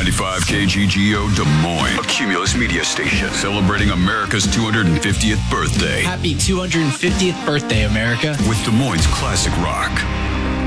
95 KGGO Des Moines, a Cumulus media station celebrating America's 250th birthday. Happy 250th birthday, America. With Des Moines classic rock.